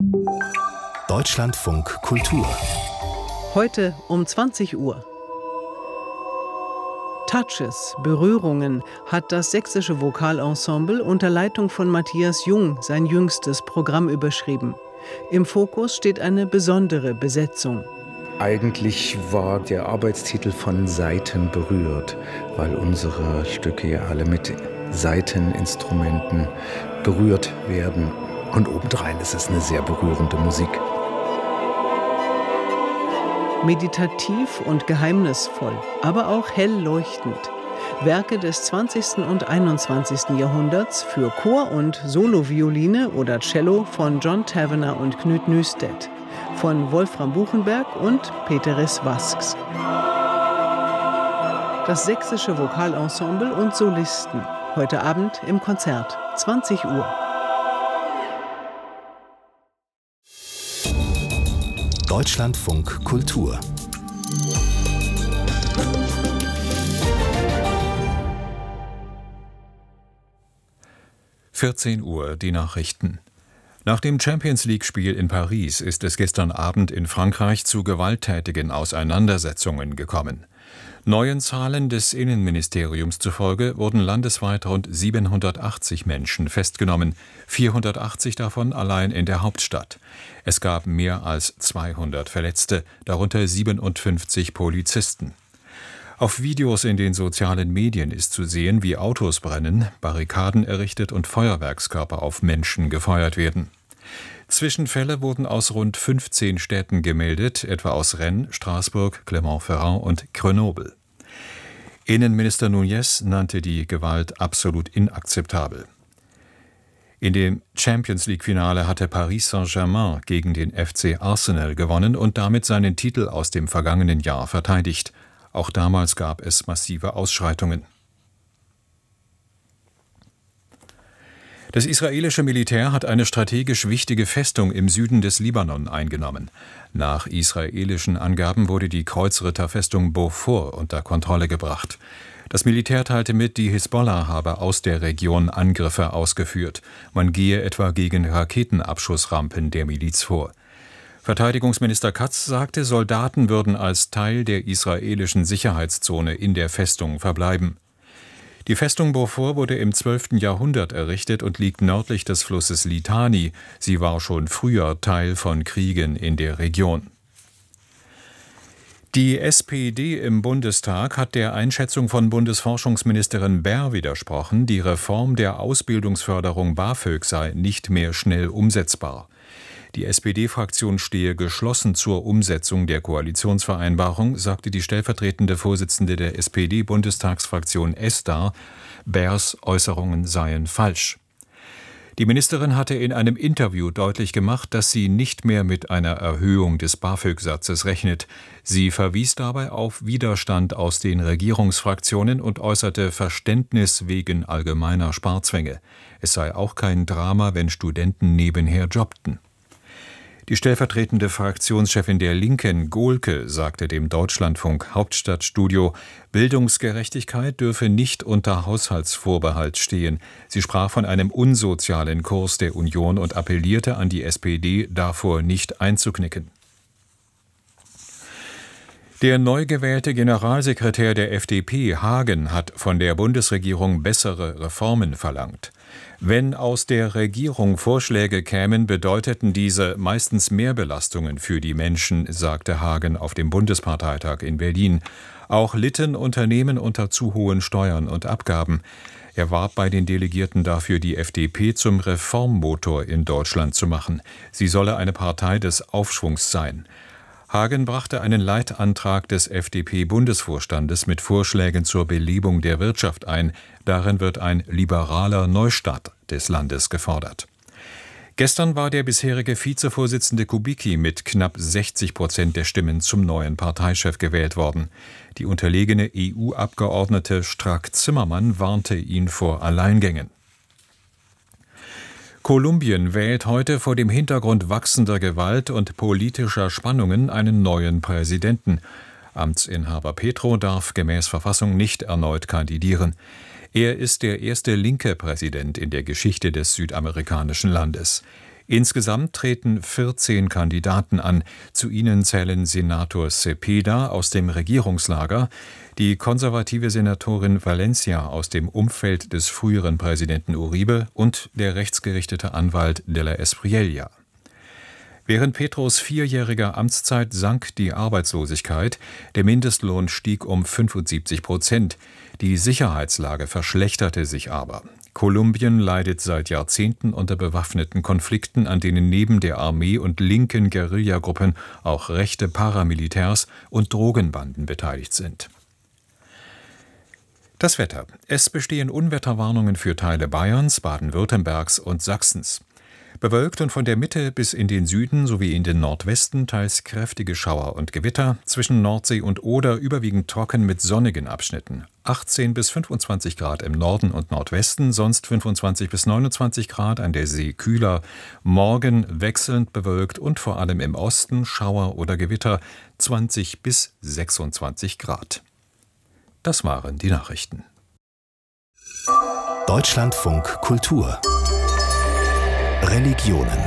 Deutschlandfunk Kultur. Heute um 20 Uhr. Touches, Berührungen hat das sächsische Vokalensemble unter Leitung von Matthias Jung sein jüngstes Programm überschrieben. Im Fokus steht eine besondere Besetzung. Eigentlich war der Arbeitstitel von Saiten berührt, weil unsere Stücke ja alle mit Saiteninstrumenten berührt werden. Und obendrein ist es eine sehr berührende Musik. Meditativ und geheimnisvoll, aber auch hell leuchtend. Werke des 20. und 21. Jahrhunderts für Chor und Solovioline oder Cello von John Tavener und Knut Nystedt, von Wolfram Buchenberg und Peteris Vasks. Das sächsische Vokalensemble und Solisten, heute Abend im Konzert, 20 Uhr. Deutschlandfunk Kultur. (14 Uhr) die Nachrichten. Nach dem Champions-League-Spiel in Paris ist es gestern Abend in Frankreich zu gewalttätigen Auseinandersetzungen gekommen. Neuen Zahlen des Innenministeriums zufolge wurden landesweit rund 780 Menschen festgenommen, 480 davon allein in der Hauptstadt. Es gab mehr als 200 Verletzte, darunter 57 Polizisten. Auf Videos in den sozialen Medien ist zu sehen, wie Autos brennen, Barrikaden errichtet und Feuerwerkskörper auf Menschen gefeuert werden. Zwischenfälle wurden aus rund 15 Städten gemeldet, etwa aus Rennes, Straßburg, Clermont-Ferrand und Grenoble. Innenminister Nunez nannte die Gewalt absolut inakzeptabel. In dem Champions-League-Finale hatte Paris Saint-Germain gegen den FC Arsenal gewonnen und damit seinen Titel aus dem vergangenen Jahr verteidigt. Auch damals gab es massive Ausschreitungen. Das israelische Militär hat eine strategisch wichtige Festung im Süden des Libanon eingenommen. Nach israelischen Angaben wurde die Kreuzritterfestung Beaufort unter Kontrolle gebracht. Das Militär teilte mit, die Hisbollah habe aus der Region Angriffe ausgeführt. Man gehe etwa gegen Raketenabschussrampen der Miliz vor. Verteidigungsminister Katz sagte, Soldaten würden als Teil der israelischen Sicherheitszone in der Festung verbleiben. Die Festung Beaufort wurde im 12. Jahrhundert errichtet und liegt nördlich des Flusses Litani. Sie war schon früher Teil von Kriegen in der Region. Die SPD im Bundestag hat der Einschätzung von Bundesforschungsministerin Baer widersprochen, die Reform der Ausbildungsförderung BAföG sei nicht mehr schnell umsetzbar. Die SPD-Fraktion stehe geschlossen zur Umsetzung der Koalitionsvereinbarung, sagte die stellvertretende Vorsitzende der SPD-Bundestagsfraktion Esda, Baers Äußerungen seien falsch. Die Ministerin hatte in einem Interview deutlich gemacht, dass sie nicht mehr mit einer Erhöhung des BAföG-Satzes rechnet. Sie verwies dabei auf Widerstand aus den Regierungsfraktionen und äußerte Verständnis wegen allgemeiner Sparzwänge. Es sei auch kein Drama, wenn Studenten nebenher jobbten. Die stellvertretende Fraktionschefin der Linken, Gohlke, sagte dem Deutschlandfunk Hauptstadtstudio, Bildungsgerechtigkeit dürfe nicht unter Haushaltsvorbehalt stehen. Sie sprach von einem unsozialen Kurs der Union und appellierte an die SPD, davor nicht einzuknicken. Der neu gewählte Generalsekretär der FDP, Hagen, hat von der Bundesregierung bessere Reformen verlangt. Wenn aus der Regierung Vorschläge kämen, bedeuteten diese meistens Mehrbelastungen für die Menschen, sagte Hagen auf dem Bundesparteitag in Berlin. Auch litten Unternehmen unter zu hohen Steuern und Abgaben. Er warb bei den Delegierten dafür, die FDP zum Reformmotor in Deutschland zu machen. Sie solle eine Partei des Aufschwungs sein. Hagen brachte einen Leitantrag des FDP-Bundesvorstandes mit Vorschlägen zur Belebung der Wirtschaft ein. Darin wird ein liberaler Neustart des Landes gefordert. Gestern war der bisherige Vizevorsitzende Kubicki mit knapp 60% der Stimmen zum neuen Parteichef gewählt worden. Die unterlegene EU-Abgeordnete Strack-Zimmermann warnte ihn vor Alleingängen. Kolumbien wählt heute vor dem Hintergrund wachsender Gewalt und politischer Spannungen einen neuen Präsidenten. Amtsinhaber Petro darf gemäß Verfassung nicht erneut kandidieren. Er ist der erste linke Präsident in der Geschichte des südamerikanischen Landes. Insgesamt treten 14 Kandidaten an. Zu ihnen zählen Senator Cepeda aus dem Regierungslager, die konservative Senatorin Valencia aus dem Umfeld des früheren Präsidenten Uribe und der rechtsgerichtete Anwalt de la Espriella. Während Petros 4-jähriger Amtszeit sank die Arbeitslosigkeit, der Mindestlohn stieg um 75%. Die Sicherheitslage verschlechterte sich aber. Kolumbien leidet seit Jahrzehnten unter bewaffneten Konflikten, an denen neben der Armee und linken Guerillagruppen auch rechte Paramilitärs und Drogenbanden beteiligt sind. Das Wetter. Es bestehen Unwetterwarnungen für Teile Bayerns, Baden-Württembergs und Sachsens. Bewölkt und von der Mitte bis in den Süden sowie in den Nordwesten teils kräftige Schauer und Gewitter, zwischen Nordsee und Oder überwiegend trocken mit sonnigen Abschnitten. 18 bis 25 Grad im Norden und Nordwesten, sonst 25 bis 29 Grad, an der See kühler. Morgen wechselnd bewölkt und vor allem im Osten Schauer oder Gewitter, 20 bis 26 Grad. Das waren die Nachrichten. Deutschlandfunk Kultur Religionen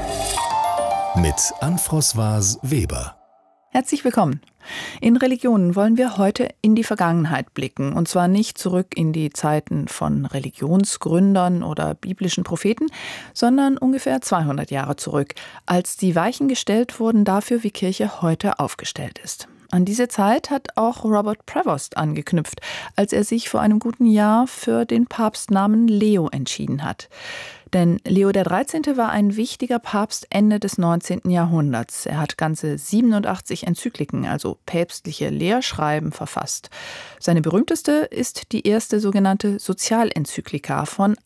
mit Anne-Françoise Weber. Herzlich willkommen. In Religionen wollen wir heute in die Vergangenheit blicken, und zwar nicht zurück in die Zeiten von Religionsgründern oder biblischen Propheten, sondern ungefähr 200 Jahre zurück, als die Weichen gestellt wurden dafür, wie Kirche heute aufgestellt ist. An diese Zeit hat auch Robert Prevost angeknüpft, als er sich vor einem guten Jahr für den Papstnamen Leo entschieden hat. Denn Leo XIII. War ein wichtiger Papst Ende des 19. Jahrhunderts. Er hat ganze 87 Enzykliken, also päpstliche Lehrschreiben, verfasst. Seine berühmteste ist die erste sogenannte Sozialenzyklika von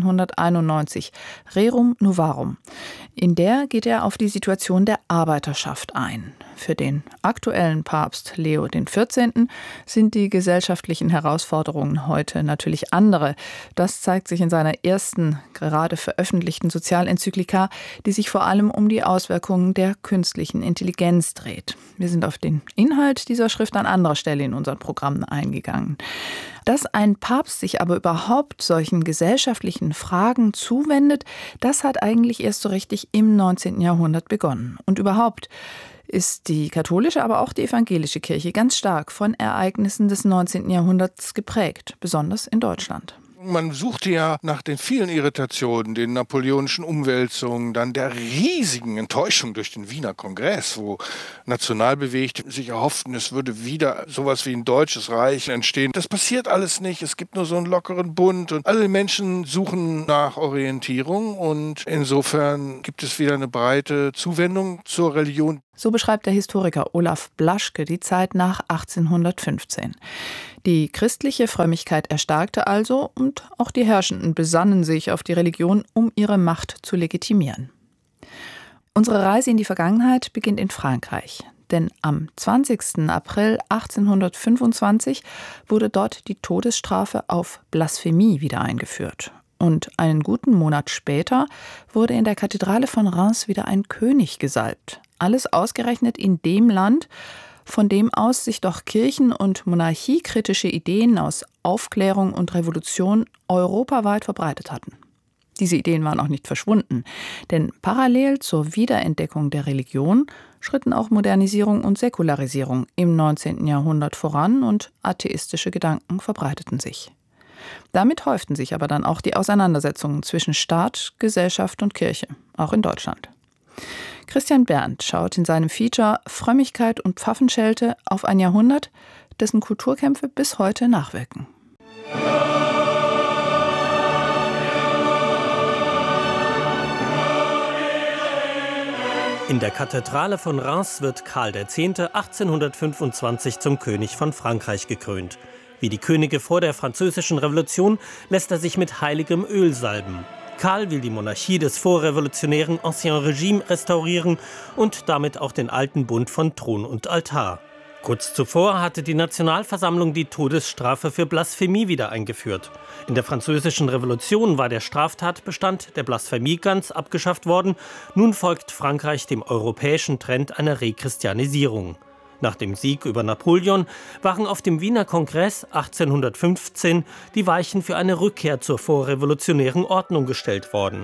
1891, Rerum Novarum. In der geht er auf die Situation der Arbeiterschaft ein. Für den aktuellen Papst Leo XIV. Sind die gesellschaftlichen Herausforderungen heute natürlich andere. Das zeigt sich in seiner ersten, gerade veröffentlichten Sozialenzyklika, die sich vor allem um die Auswirkungen der künstlichen Intelligenz dreht. Wir sind auf den Inhalt dieser Schrift an anderer Stelle in unseren Programmen eingegangen. Dass ein Papst sich aber überhaupt solchen gesellschaftlichen Fragen zuwendet, das hat eigentlich erst so richtig im 19. Jahrhundert begonnen. Und überhaupt ist die katholische, aber auch die evangelische Kirche ganz stark von Ereignissen des 19. Jahrhunderts geprägt, besonders in Deutschland. Man suchte ja nach den vielen Irritationen, den napoleonischen Umwälzungen, dann der riesigen Enttäuschung durch den Wiener Kongress, wo Nationalbewegte sich erhofften, es würde wieder sowas wie ein deutsches Reich entstehen. Das passiert alles nicht, es gibt nur so einen lockeren Bund und alle Menschen suchen nach Orientierung und insofern gibt es wieder eine breite Zuwendung zur Religion. So beschreibt der Historiker Olaf Blaschke die Zeit nach 1815. Die christliche Frömmigkeit erstarkte also und auch die Herrschenden besannen sich auf die Religion, um ihre Macht zu legitimieren. Unsere Reise in die Vergangenheit beginnt in Frankreich. Denn am 20. April 1825 wurde dort die Todesstrafe auf Blasphemie wieder eingeführt. Und einen guten Monat später wurde in der Kathedrale von Reims wieder ein König gesalbt. Alles ausgerechnet in dem Land, von dem aus sich doch kirchen- und monarchiekritische Ideen aus Aufklärung und Revolution europaweit verbreitet hatten. Diese Ideen waren auch nicht verschwunden, denn parallel zur Wiederentdeckung der Religion schritten auch Modernisierung und Säkularisierung im 19. Jahrhundert voran und atheistische Gedanken verbreiteten sich. Damit häuften sich aber dann auch die Auseinandersetzungen zwischen Staat, Gesellschaft und Kirche, auch in Deutschland. Christian Berndt schaut in seinem Feature Frömmigkeit und Pfaffenschelte auf ein Jahrhundert, dessen Kulturkämpfe bis heute nachwirken. In der Kathedrale von Reims wird Karl X. 1825 zum König von Frankreich gekrönt. Wie die Könige vor der Französischen Revolution lässt er sich mit heiligem Öl salben. Karl will die Monarchie des vorrevolutionären Ancien Regime restaurieren und damit auch den alten Bund von Thron und Altar. Kurz zuvor hatte die Nationalversammlung die Todesstrafe für Blasphemie wieder eingeführt. In der Französischen Revolution war der Straftatbestand der Blasphemie ganz abgeschafft worden. Nun folgt Frankreich dem europäischen Trend einer Rechristianisierung. Nach dem Sieg über Napoleon waren auf dem Wiener Kongress 1815 die Weichen für eine Rückkehr zur vorrevolutionären Ordnung gestellt worden.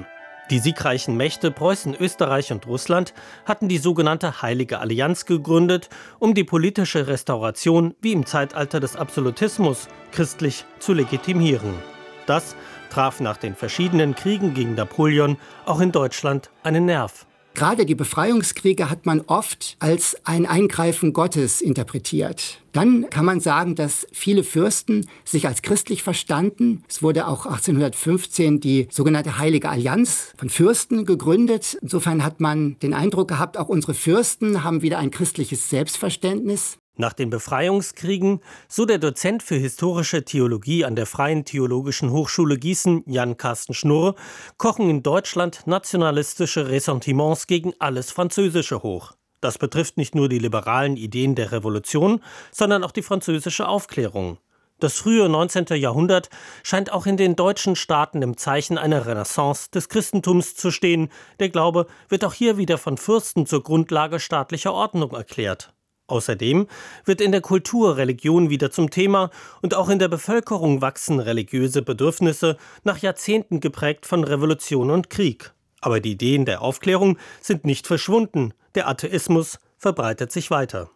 Die siegreichen Mächte Preußen, Österreich und Russland hatten die sogenannte Heilige Allianz gegründet, um die politische Restauration wie im Zeitalter des Absolutismus christlich zu legitimieren. Das traf nach den verschiedenen Kriegen gegen Napoleon auch in Deutschland einen Nerv. Gerade die Befreiungskriege hat man oft als ein Eingreifen Gottes interpretiert. Dann kann man sagen, dass viele Fürsten sich als christlich verstanden. Es wurde auch 1815 die sogenannte Heilige Allianz von Fürsten gegründet. Insofern hat man den Eindruck gehabt, auch unsere Fürsten haben wieder ein christliches Selbstverständnis. Nach den Befreiungskriegen, so der Dozent für historische Theologie an der Freien Theologischen Hochschule Gießen, Jan Carsten Schnurr, kochen in Deutschland nationalistische Ressentiments gegen alles Französische hoch. Das betrifft nicht nur die liberalen Ideen der Revolution, sondern auch die französische Aufklärung. Das frühe 19. Jahrhundert scheint auch in den deutschen Staaten im Zeichen einer Renaissance des Christentums zu stehen. Der Glaube wird auch hier wieder von Fürsten zur Grundlage staatlicher Ordnung erklärt. Außerdem wird in der Kultur Religion wieder zum Thema und auch in der Bevölkerung wachsen religiöse Bedürfnisse, nach Jahrzehnten geprägt von Revolution und Krieg. Aber die Ideen der Aufklärung sind nicht verschwunden. Der Atheismus verbreitet sich weiter.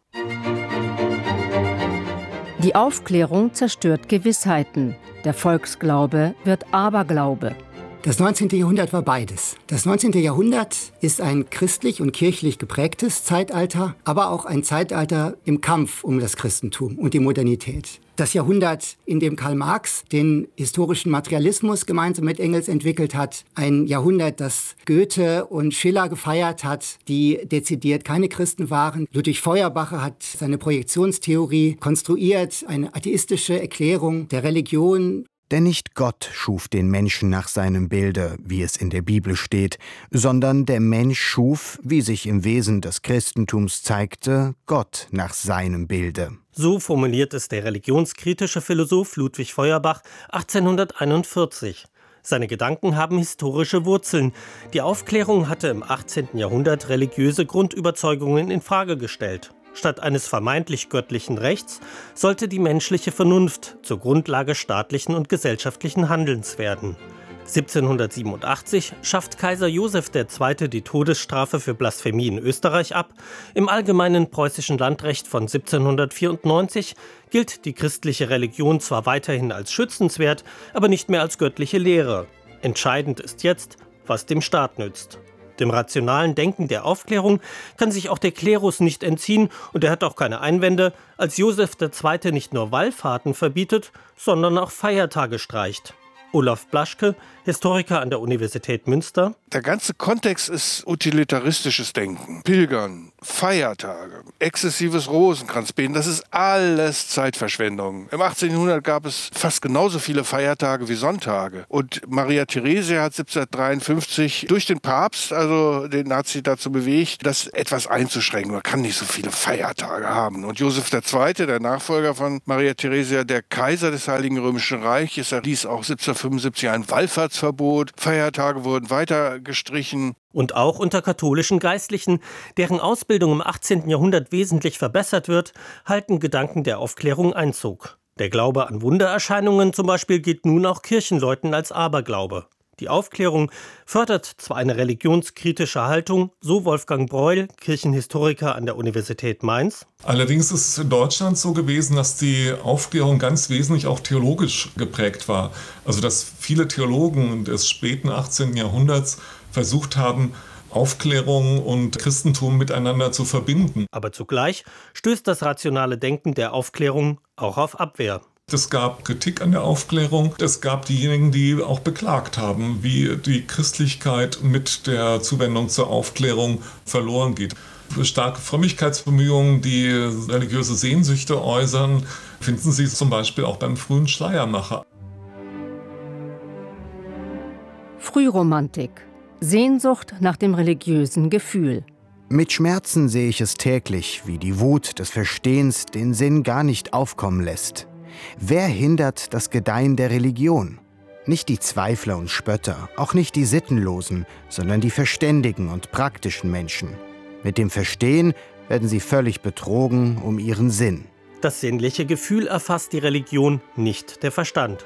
Die Aufklärung zerstört Gewissheiten. Der Volksglaube wird Aberglaube. Das 19. Jahrhundert war beides. Das 19. Jahrhundert ist ein christlich und kirchlich geprägtes Zeitalter, aber auch ein Zeitalter im Kampf um das Christentum und die Modernität. Das Jahrhundert, in dem Karl Marx den historischen Materialismus gemeinsam mit Engels entwickelt hat. Ein Jahrhundert, das Goethe und Schiller gefeiert hat, die dezidiert keine Christen waren. Ludwig Feuerbacher hat seine Projektionstheorie konstruiert, eine atheistische Erklärung der Religion. Denn nicht Gott schuf den Menschen nach seinem Bilde, wie es in der Bibel steht, sondern der Mensch schuf, wie sich im Wesen des Christentums zeigte, Gott nach seinem Bilde. So formuliert es der religionskritische Philosoph Ludwig Feuerbach 1841. Seine Gedanken haben historische Wurzeln. Die Aufklärung hatte im 18. Jahrhundert religiöse Grundüberzeugungen in Frage gestellt. Statt eines vermeintlich göttlichen Rechts sollte die menschliche Vernunft zur Grundlage staatlichen und gesellschaftlichen Handelns werden. 1787 schafft Kaiser Joseph II. Die Todesstrafe für Blasphemie in Österreich ab. Im allgemeinen preußischen Landrecht von 1794 gilt die christliche Religion zwar weiterhin als schützenswert, aber nicht mehr als göttliche Lehre. Entscheidend ist jetzt, was dem Staat nützt. Dem rationalen Denken der Aufklärung kann sich auch der Klerus nicht entziehen und er hat auch keine Einwände, als Joseph II. Nicht nur Wallfahrten verbietet, sondern auch Feiertage streicht. Olaf Blaschke, Historiker an der Universität Münster. Der ganze Kontext ist utilitaristisches Denken. Pilgern, Feiertage, exzessives Rosenkranzbeten, das ist alles Zeitverschwendung. Im 18. Jahrhundert gab es fast genauso viele Feiertage wie Sonntage. Und Maria Theresia hat 1753 durch den Papst, also den Nazi dazu bewegt, das etwas einzuschränken. Man kann nicht so viele Feiertage haben. Und Joseph II., der Nachfolger von Maria Theresia, der Kaiser des Heiligen Römischen Reiches, erließ auch 1775 ein Wallfahrtsverbot. Feiertage wurden weiter gestrichen. Und auch unter katholischen Geistlichen, deren Ausbildung im 18. Jahrhundert wesentlich verbessert wird, halten Gedanken der Aufklärung Einzug. Der Glaube an Wundererscheinungen zum Beispiel gilt nun auch Kirchenleuten als Aberglaube. Die Aufklärung fördert zwar eine religionskritische Haltung, so Wolfgang Breuel, Kirchenhistoriker an der Universität Mainz. Allerdings ist es in Deutschland so gewesen, dass die Aufklärung ganz wesentlich auch theologisch geprägt war. Also dass viele Theologen des späten 18. Jahrhunderts versucht haben, Aufklärung und Christentum miteinander zu verbinden. Aber zugleich stößt das rationale Denken der Aufklärung auch auf Abwehr. Es gab Kritik an der Aufklärung. Es gab diejenigen, die auch beklagt haben, wie die Christlichkeit mit der Zuwendung zur Aufklärung verloren geht. Starke Frömmigkeitsbemühungen, die religiöse Sehnsüchte äußern, finden Sie zum Beispiel auch beim frühen Schleiermacher. Frühromantik. Sehnsucht nach dem religiösen Gefühl. Mit Schmerzen sehe ich es täglich, wie die Wut des Verstehens den Sinn gar nicht aufkommen lässt. Wer hindert das Gedeihen der Religion? Nicht die Zweifler und Spötter, auch nicht die Sittenlosen, sondern die verständigen und praktischen Menschen. Mit dem Verstehen werden sie völlig betrogen um ihren Sinn. Das sinnliche Gefühl erfasst die Religion, nicht der Verstand.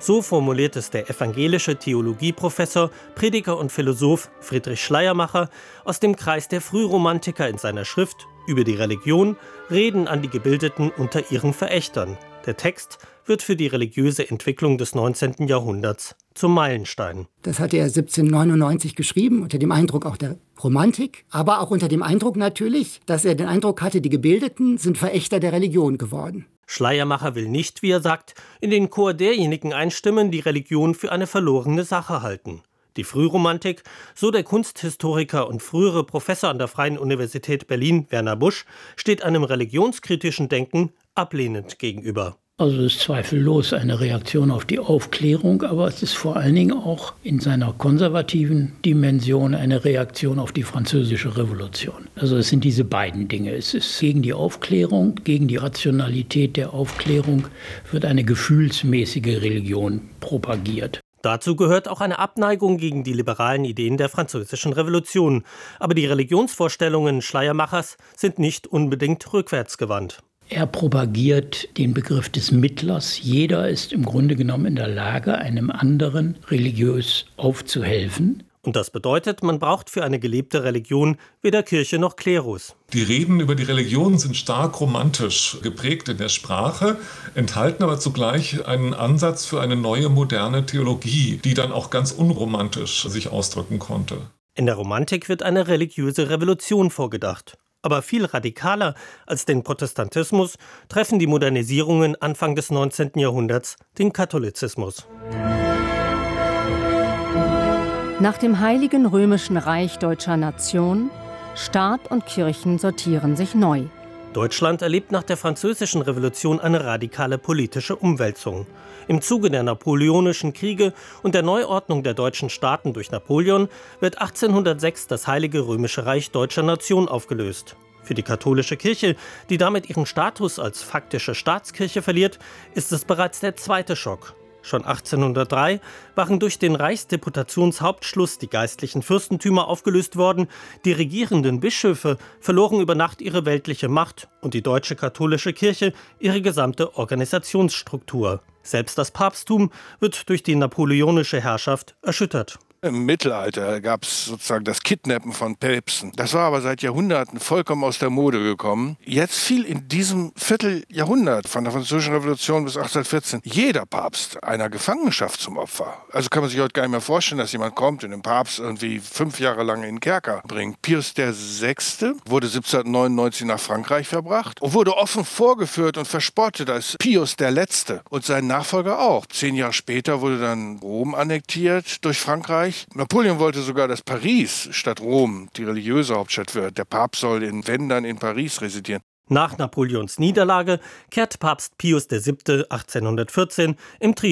So formuliert es der evangelische Theologieprofessor, Prediger und Philosoph Friedrich Schleiermacher aus dem Kreis der Frühromantiker in seiner Schrift über die Religion, Reden an die Gebildeten unter ihren Verächtern. Der Text wird für die religiöse Entwicklung des 19. Jahrhunderts zum Meilenstein. Das hat er 1799 geschrieben, unter dem Eindruck auch der Romantik, aber auch unter dem Eindruck natürlich, dass er den Eindruck hatte, die Gebildeten sind Verächter der Religion geworden. Schleiermacher will nicht, wie er sagt, in den Chor derjenigen einstimmen, die Religion für eine verlorene Sache halten. Die Frühromantik, so der Kunsthistoriker und frühere Professor an der Freien Universität Berlin, Werner Busch, steht einem religionskritischen Denken ablehnend gegenüber. Also es ist zweifellos eine Reaktion auf die Aufklärung, aber es ist vor allen Dingen auch in seiner konservativen Dimension eine Reaktion auf die Französische Revolution. Also es sind diese beiden Dinge. Es ist gegen die Aufklärung, gegen die Rationalität der Aufklärung wird eine gefühlsmäßige Religion propagiert. Dazu gehört auch eine Abneigung gegen die liberalen Ideen der Französischen Revolution. Aber die Religionsvorstellungen Schleiermachers sind nicht unbedingt rückwärtsgewandt. Er propagiert den Begriff des Mittlers. Jeder ist im Grunde genommen in der Lage, einem anderen religiös aufzuhelfen. Und das bedeutet, man braucht für eine gelebte Religion weder Kirche noch Klerus. Die Reden über die Religion sind stark romantisch geprägt in der Sprache, enthalten aber zugleich einen Ansatz für eine neue moderne Theologie, die dann auch ganz unromantisch sich ausdrücken konnte. In der Romantik wird eine religiöse Revolution vorgedacht. Aber viel radikaler als den Protestantismus treffen die Modernisierungen Anfang des 19. Jahrhunderts den Katholizismus. Nach dem Heiligen Römischen Reich deutscher Nation, Staat und Kirchen sortieren sich neu. Deutschland erlebt nach der Französischen Revolution eine radikale politische Umwälzung. Im Zuge der Napoleonischen Kriege und der Neuordnung der deutschen Staaten durch Napoleon wird 1806 das Heilige Römische Reich deutscher Nation aufgelöst. Für die katholische Kirche, die damit ihren Status als faktische Staatskirche verliert, ist es bereits der zweite Schock. Schon 1803 waren durch den Reichsdeputationshauptschluss die geistlichen Fürstentümer aufgelöst worden, die regierenden Bischöfe verloren über Nacht ihre weltliche Macht und die deutsche katholische Kirche ihre gesamte Organisationsstruktur. Selbst das Papsttum wird durch die napoleonische Herrschaft erschüttert. Im Mittelalter gab es sozusagen das Kidnappen von Päpsten. Das war aber seit Jahrhunderten vollkommen aus der Mode gekommen. Jetzt fiel in diesem Vierteljahrhundert von der Französischen Revolution bis 1814 jeder Papst einer Gefangenschaft zum Opfer. Also kann man sich heute gar nicht mehr vorstellen, dass jemand kommt und den Papst irgendwie 5 Jahre lang in den Kerker bringt. Pius VI. Wurde 1799 nach Frankreich verbracht und wurde offen vorgeführt und verspottet als Pius der Letzte. Und sein Nachfolger auch. 10 Jahre später wurde dann Rom annektiert durch Frankreich. Napoleon wollte sogar, dass Paris statt Rom die religiöse Hauptstadt wird. Der Papst soll wenn dann in Paris residieren. Nach Napoleons Niederlage kehrt Papst Pius VII. 1814 im Triumph